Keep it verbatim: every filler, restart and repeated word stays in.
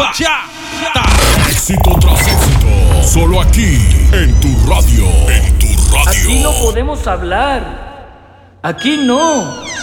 bachata. Éxito tras éxito, solo aquí, en tu radio, en tu radio. Aquí no podemos hablar. Aquí no.